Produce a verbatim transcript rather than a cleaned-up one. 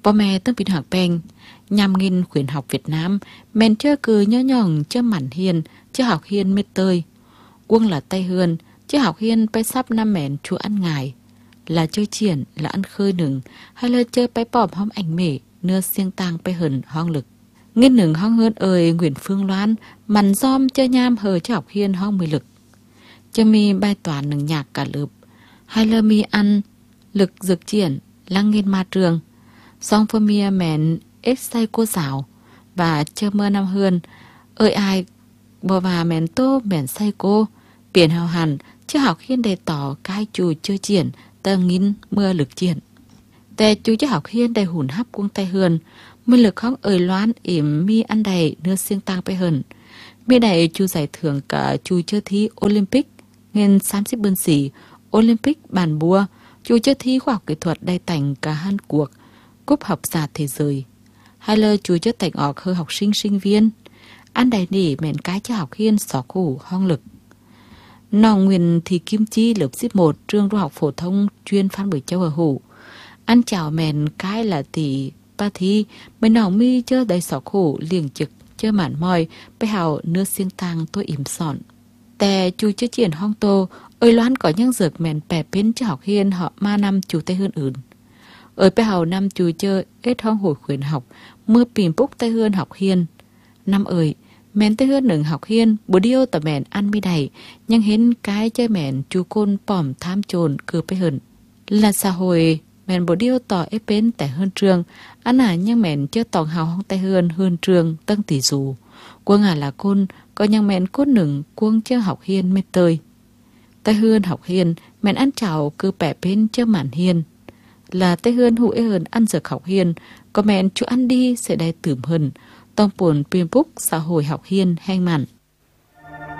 Bố mẹ tâm bình học bèn, nhằm nghìn khuyến học Việt Nam, mẹn chưa cứ nhớ nhỏng chưa mảnh hiền, chưa học hiền mê tơi. Quân là tay hươn, chưa học hiền bay sắp năm mẹn chúa ăn ngài. Là chơi triển, là ăn khơi nừng, hay là chơi bay bòm hóm ảnh mể, nưa siêng tang bay hờn hong lực. Nghiên nừng hong hơn ơi Nguyễn Phương Loan, mặn giom chơi nham hờ cho học hiền hong mười lực. Cho mi bài toán nừng nhạc cả lượp, hay là mi ăn lực dược triển, lăng nghiên ma trường. Song phơ mia mẹn ếch say cô giáo và chơ mơ năm hơn ơi ai bò và mẹn tô mẹn say cô biển hào hẳn chứ học hiên đầy tỏ cái chùi chưa triển tờ nghìn mưa lực triển tè chú chứ học hiên đầy hùn hấp cuông tay hơn mưa lực khóc ơi loan ỉm mi ăn đầy nưa siêng tang bay hơn mi đầy chú giải thưởng cả chú chơi thi Olympic nghìn xám xích bơn xỉ Olympic bàn bua chú chơi thi khoa học kỹ thuật đầy tành cả Hàn Quốc cúp học giả thế giới hay là chú chất tạch ọc hơi học sinh sinh viên ăn đầy nỉ mẹn cái cho học hiên xó củ hong lực nò nguyên thì kim chi lớp ship một trường trung học phổ thông chuyên Phan Bửi Châu ở Hủ ăn chào mẹn cái là tỷ ba thi bên nòng mi chơi đầy xó củ liền trực chơi mản mòi bây hào nước xiên tang tôi im sọn tè chú chơi triển hong tô ơi loan có những dược mẹn bè bên cho học hiên họ ma năm chú tây hơn อื่n ở bé hào năm chú chơi ít hong hồi khuyến học mưa pìm búc tay hươn học hiên năm ơi mẹn tay hươn nừng học hiên bố điêu tờ mẹn ăn mi đầy nhưng hến cái chơi mẹn chú côn pòm tham trồn cứ bé hờn là xã hội mẹn bố điêu tỏ ép bên tại hơn trường ăn à nhưng mẹn chơi tòng hào hong tay hươn hơn trường tân tỷ dù quân à là côn có nhưng mẹn cốt nừng quân chơi học hiên mê tơi tay hươn học hiên mẹn ăn chào cứ bẻ bên chơi mản hiên là tây hơn hữu hơn ăn dược học hiên có mẹn chú ăn đi sẽ đầy tửm hơn tông buồn pin búc xã hội học hiên hanh mặn